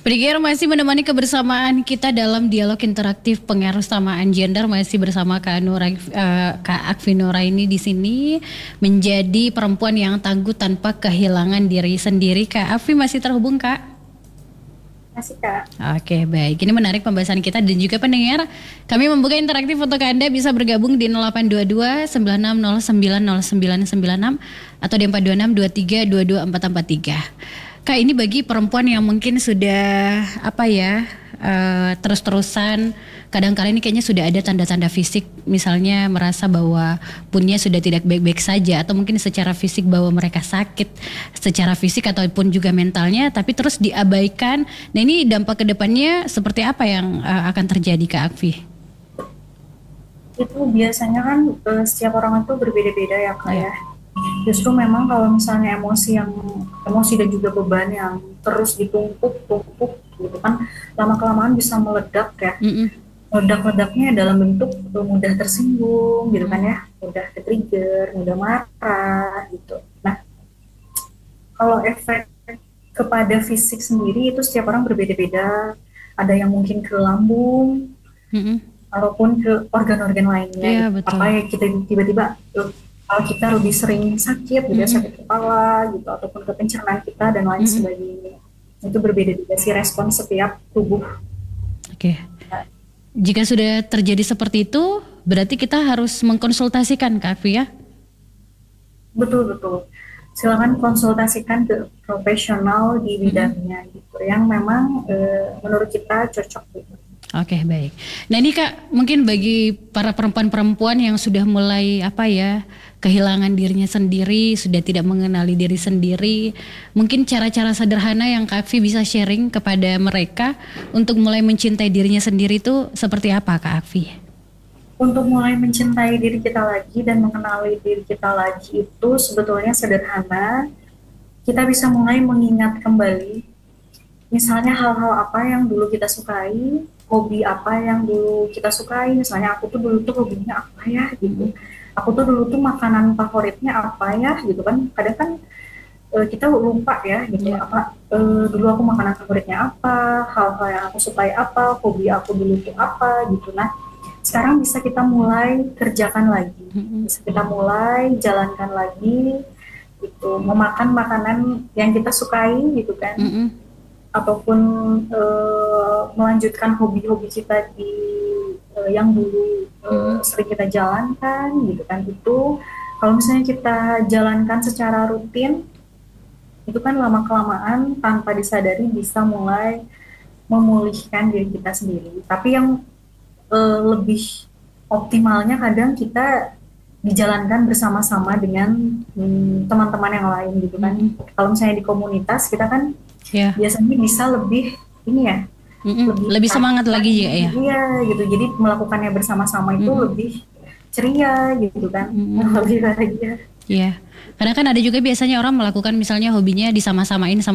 Pendengar masih menemani kebersamaan kita dalam dialog interaktif pengerusamaan gender, masih bersama Kak Akfi Nuraini di sini, menjadi perempuan yang tangguh tanpa kehilangan diri sendiri. Kak Akfi masih terhubung, Kak? Masih, Kak. Oke, baik. Ini menarik pembahasan kita dan juga pendengar. Kami membuka interaktif untuk Anda bisa bergabung di 0822 9609 0996 atau di 426 23 22 443. Kak, ini bagi perempuan yang mungkin sudah terus-terusan, kadang-kadang ini kayaknya sudah ada tanda-tanda fisik, misalnya merasa bahwa punnya sudah tidak baik-baik saja, atau mungkin secara fisik bahwa mereka sakit secara fisik ataupun juga mentalnya, tapi terus diabaikan. Nah, ini dampak kedepannya seperti apa yang akan terjadi, Kak Akfi? Itu biasanya kan setiap orang itu berbeda-beda ya, Kak, ya. Justru memang kalau misalnya emosi dan juga beban yang terus ditumpuk gitu kan, lama-kelamaan bisa meledak ya. Meledak-ledaknya dalam bentuk mudah tersinggung gitu kan ya, mudah ke-trigger, mudah marah gitu. Nah, kalau efek kepada fisik sendiri itu setiap orang berbeda-beda. Ada yang mungkin ke lambung, ataupun ke organ-organ lainnya. Apa ya, kita tiba-tiba kalau kita lebih sering sakit, gitu, sakit kepala gitu, ataupun ke pencernaan kita dan lain sebagainya. Itu berbeda-beda sih respon setiap tubuh. Oke. Jika sudah terjadi seperti itu, berarti kita harus mengkonsultasikan, Kak Akfi, ya? Betul. Silakan konsultasikan ke profesional di bidangnya gitu, yang memang menurut kita cocok gitu. Oke, baik. Nah, ini Kak, mungkin bagi para perempuan-perempuan yang sudah mulai kehilangan dirinya sendiri, sudah tidak mengenali diri sendiri, mungkin cara-cara sederhana yang Kak Akfi bisa sharing kepada mereka untuk mulai mencintai dirinya sendiri itu seperti apa, Kak Akfi? Untuk mulai mencintai diri kita lagi dan mengenali diri kita lagi itu sebetulnya sederhana. Kita bisa mulai mengingat kembali, misalnya hal-hal apa yang dulu kita sukai, hobi apa yang dulu kita sukai. Misalnya aku tuh dulu tuh hobinya apa ya gitu, aku tuh dulu tuh makanan favoritnya apa ya gitu kan. Kadang kan kita lupa ya gitu, dulu aku makanan favoritnya apa, hal-hal yang aku sukai apa, hobi aku dulu tuh apa gitu. Nah, sekarang bisa kita mulai kerjakan lagi, bisa kita mulai jalankan lagi gitu, memakan makanan yang kita sukai gitu kan, ataupun melanjutkan hobi-hobi kita yang dulu sering kita jalankan gitu kan. Itu kalau misalnya kita jalankan secara rutin, itu kan lama-kelamaan tanpa disadari bisa mulai memulihkan diri kita sendiri. Tapi yang lebih optimalnya kadang kita dijalankan bersama-sama dengan teman-teman yang lain gitu kan. Kalau misalnya di komunitas kita kan biasanya bisa lebih ini ya, lebih semangat lagi ya. Iya gitu, jadi melakukannya bersama-sama itu lebih ceria gitu kan, lebih bahagia. Iya, karena kan ada juga biasanya orang melakukan misalnya hobinya disama-samain sama